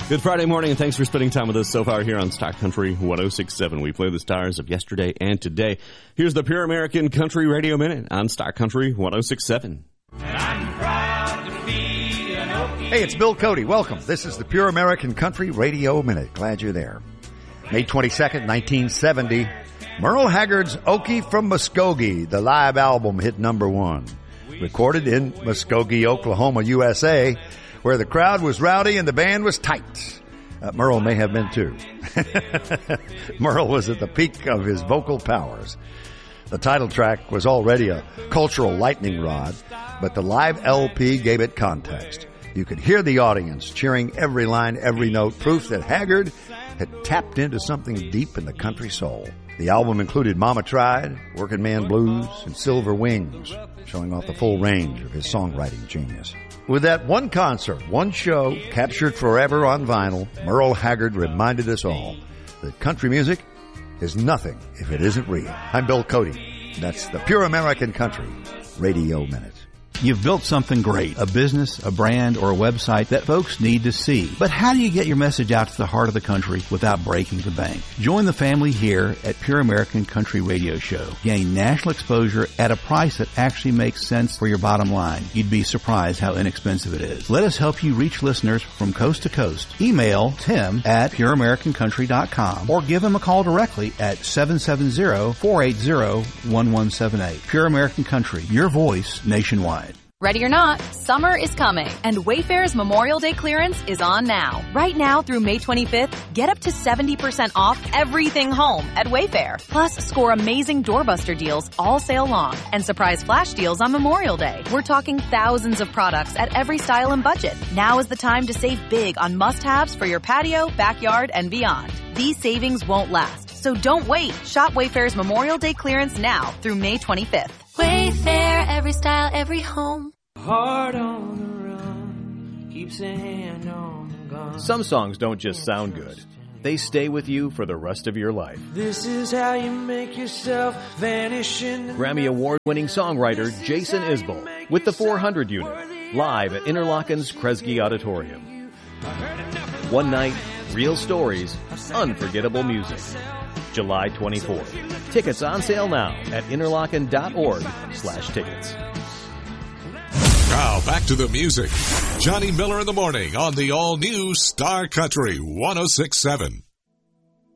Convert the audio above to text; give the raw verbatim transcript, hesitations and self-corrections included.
Good Friday morning, and thanks for spending time with us so far here on Star Country one oh six point seven. We play the stars of yesterday and today. Here's the Pure American Country Radio Minute on Star Country one oh six point seven. Hey, it's Bill Cody. Welcome. This is the Pure American Country Radio Minute. Glad you're there. May twenty-second, nineteen seventy, Merle Haggard's Okie from Muskogee, the live album, hit number one. Recorded in Muskogee, Oklahoma, U S A, where the crowd was rowdy and the band was tight. Uh, Merle may have been too. Merle was at the peak of his vocal powers. The title track was already a cultural lightning rod, but the live L P gave it context. You could hear the audience cheering every line, every note, proof that Haggard had tapped into something deep in the country soul. The album included Mama Tried, Working Man Blues, and Silver Wings, showing off the full range of his songwriting genius. With that one concert, one show, captured forever on vinyl, Merle Haggard reminded us all that country music is nothing if it isn't real. I'm Bill Cody. That's the Pure American Country Radio Minute. You've built something great, a business, a brand, or a website that folks need to see. But how do you get your message out to the heart of the country without breaking the bank? Join the family here at Pure American Country Radio Show. Gain national exposure at a price that actually makes sense for your bottom line. You'd be surprised how inexpensive it is. Let us help you reach listeners from coast to coast. Email Tim at pure american country dot com or give him a call directly at seven seven zero, four eight zero, one one seven eight. Pure American Country, your voice nationwide. Ready or not, summer is coming, and Wayfair's Memorial Day clearance is on now. Right now through May twenty-fifth, get up to seventy percent off everything home at Wayfair. Plus, score amazing doorbuster deals all sale long and surprise flash deals on Memorial Day. We're talking thousands of products at every style and budget. Now is the time to save big on must-haves for your patio, backyard, and beyond. These savings won't last, so don't wait. Shop Wayfair's Memorial Day clearance now through May twenty-fifth. Wayfair, every style, every home. Heart on the run, keeps a hand on the gun. Some songs don't just sound good. They stay with you for the rest of your life. This is how you make yourself vanish in the Grammy Award-winning songwriter Jason Isbell with the four hundred unit, live at Interlochen's Kresge Auditorium. One night, real stories, unforgettable music. July twenty-fourth. Tickets on sale now at interlochen dot org slash tickets. Now back to the music. Johnny Miller in the morning on the all-new Star Country one oh six point seven.